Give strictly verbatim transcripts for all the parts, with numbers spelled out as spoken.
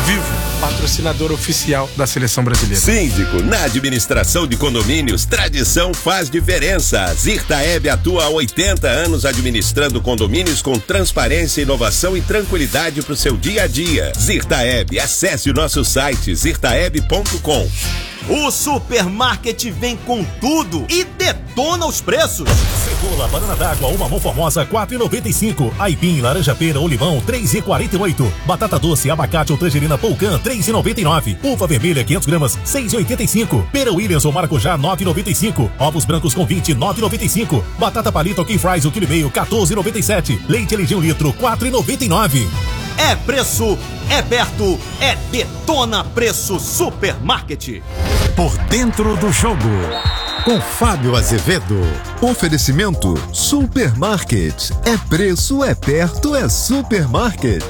Vivo, patrocinador oficial da Seleção Brasileira. Síndico, na administração de condomínios, tradição faz diferença. Zirtaeb atua há oitenta anos administrando condomínios com transparência, inovação e tranquilidade para o seu dia a dia. Zirtaeb, acesse o nosso site zirtaeb ponto com. O Supermarket vem com tudo e detona os preços. Cebola, banana d'água ou mamão formosa, quatro reais e noventa e cinco. Aipim, laranja pera ou limão, três reais e quarenta e oito. Batata doce, abacate ou tangerina Polcan, três reais e noventa e nove. Uva vermelha, quinhentos gramas, seis reais e oitenta e cinco. Pera Williams ou maracujá, nove reais e noventa e cinco. Ovos brancos com vinte, nove reais e noventa e cinco. Batata palito ou King Fries, o quilo e meio, quatorze reais e noventa e sete. Leite L G um litro, quatro reais e noventa e nove. É preço, é perto, é Detona Preço Supermarket. Por dentro do jogo, com Fábio Azevedo. Oferecimento Supermarket. É preço, é perto, é Supermarket.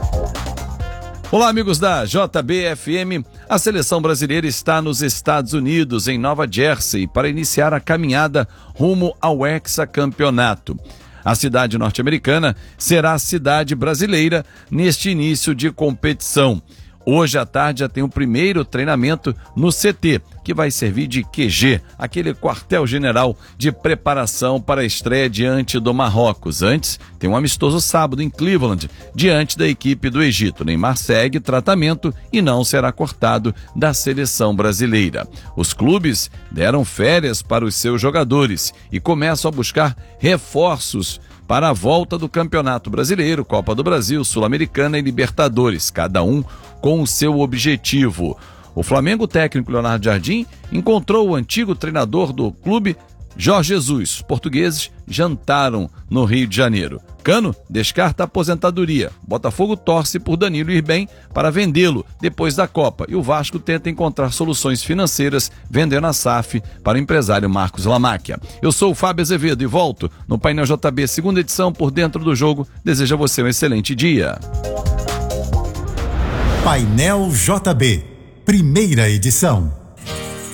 Olá, amigos da J B F M. A seleção brasileira está nos Estados Unidos, em Nova Jersey, para iniciar a caminhada rumo ao hexacampeonato. A cidade norte-americana será a cidade brasileira neste início de competição. Hoje à tarde já tem o primeiro treinamento no C T, que vai servir de Q G, aquele quartel-general de preparação para a estreia diante do Marrocos. Antes, tem um amistoso sábado em Cleveland, diante da equipe do Egito. Neymar segue tratamento e não será cortado da seleção brasileira. Os clubes deram férias para os seus jogadores e começam a buscar reforços para a volta do Campeonato Brasileiro, Copa do Brasil, Sul-Americana e Libertadores, cada um com o seu objetivo. O Flamengo, técnico Leonardo Jardim, encontrou o antigo treinador do clube, Jorge Jesus. Os portugueses jantaram no Rio de Janeiro. Cano descarta a aposentadoria. Botafogo torce por Danilo ir bem para vendê-lo depois da Copa. E o Vasco tenta encontrar soluções financeiras vendendo a S A F para o empresário Marcos Lamáquia. Eu sou o Fábio Azevedo e volto no Painel J B, segunda edição, por dentro do jogo. Desejo a você um excelente dia. Painel J B, primeira edição.